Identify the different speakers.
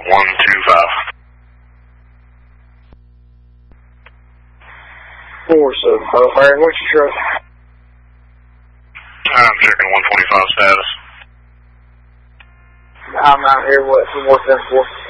Speaker 1: Marion, what's your truck?
Speaker 2: I'm checking 125 status.
Speaker 1: I'm out here, what, 2 more 10-4.